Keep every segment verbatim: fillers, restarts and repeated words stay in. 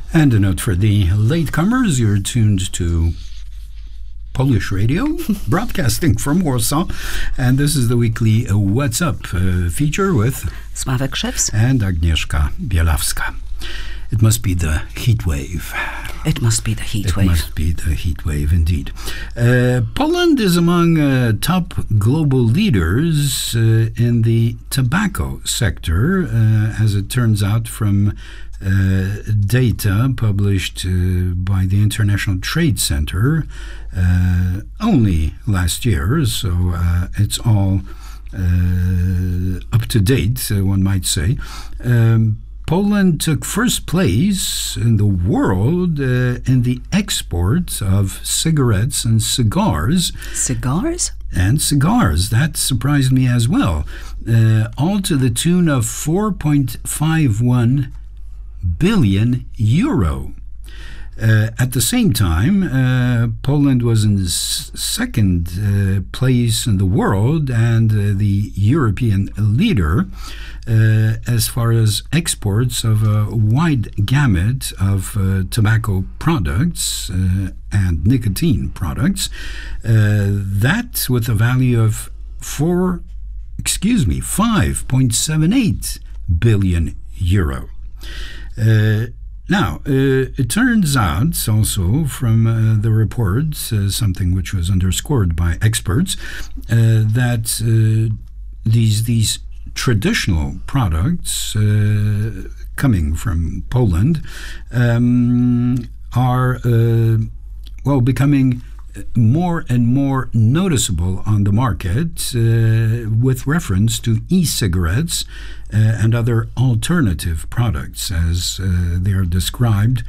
And a note for the latecomers, you're tuned to Polish radio, broadcasting from Warsaw, and this is the weekly What's Up uh, feature with Sławek Szewc and Agnieszka Bielawska. It must be the heat wave. It must be the heat it wave. It must be the heat wave, indeed. Uh, Poland is among uh, top global leaders uh, in the tobacco sector, uh, as it turns out from uh, data published uh, by the International Trade Center uh, only last year, so uh, it's all uh, up to date, uh, one might say. Um, Poland took first place in the world uh, in the export of cigarettes and cigars. Cigars? And cigars. That surprised me as well. Uh, all to the tune of four point five one billion euro. Uh, at the same time, uh, Poland was in the s- second uh, place in the world and uh, the European leader uh, as far as exports of a wide gamut of uh, tobacco products uh, and nicotine products. Uh, that with a value of four, excuse me, five point seven eight billion euro. Uh, Now, uh, it turns out also from uh, the report, uh, something which was underscored by experts, uh, that uh, these these traditional products uh, coming from Poland um, are, uh, well, becoming more and more noticeable on the market uh, with reference to e-cigarettes uh, and other alternative products as uh, they are described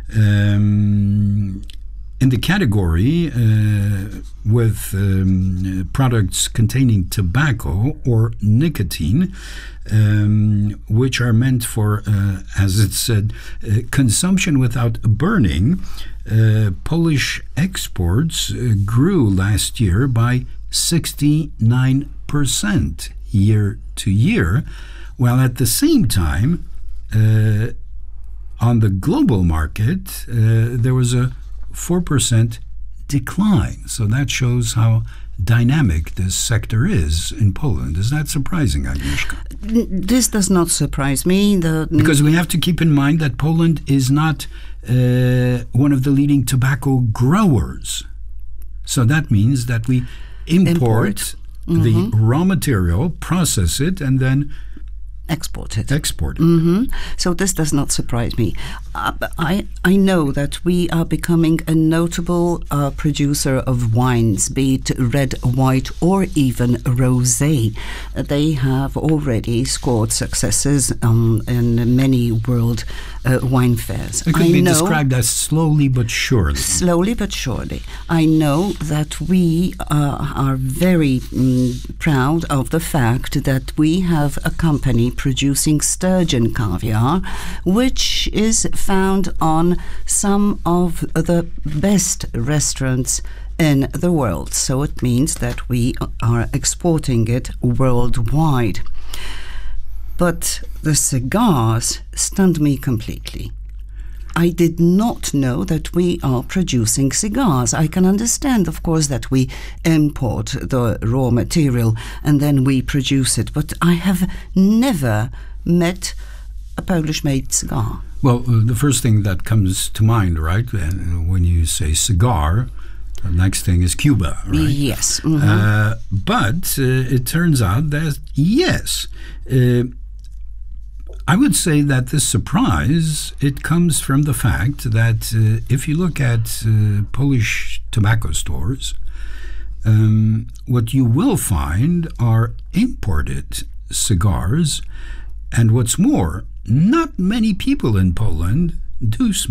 um, in the category uh, with um, products containing tobacco or nicotine, um, which are meant for, uh, as it said, uh, consumption without burning. Uh, Polish exports uh, grew last year by sixty-nine percent year to year, while at the same time, uh, on the global market, uh, there was a four percent decline. So that shows how dynamic this sector is in Poland. Is that surprising, Agnieszka? This does not surprise me. The, because we have to keep in mind that Poland is not uh, one of the leading tobacco growers. So that means that we import, import. Mm-hmm. the raw material, process it, and then export it. Export it. Mm-hmm. So this does not surprise me. Uh, I I know that we are becoming a notable uh, producer of wines, be it red, white, or even rosé. Uh, they have already scored successes um, in many world uh, wine fairs. It could I be know, described as slowly but surely. Slowly but surely. I know that we uh, are very um, proud of the fact that we have a company producing sturgeon caviar, which is found on some of the best restaurants in the world. So it means that we are exporting it worldwide. But the cigars stunned me completely. I did not know that we are producing cigars. I can understand, of course, that we import the raw material and then we produce it, but I have never met a Polish-made cigar. Well, uh, the first thing that comes to mind, right, when you say cigar, the next thing is Cuba, right? Yes. Mm-hmm. Uh, but uh, it turns out that, yes, uh, I would say that this surprise, it comes from the fact that uh, if you look at uh, Polish tobacco stores, um, what you will find are imported cigars, and what's more, not many people in Poland do smoke